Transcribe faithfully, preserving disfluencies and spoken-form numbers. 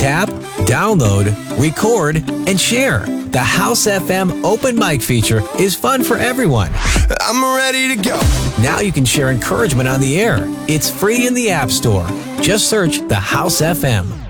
Tap, download, record, and share. The House F M open mic feature is fun for everyone. I'm ready to go. Now you can share encouragement on the air. It's free in the App Store. Just search the House F M.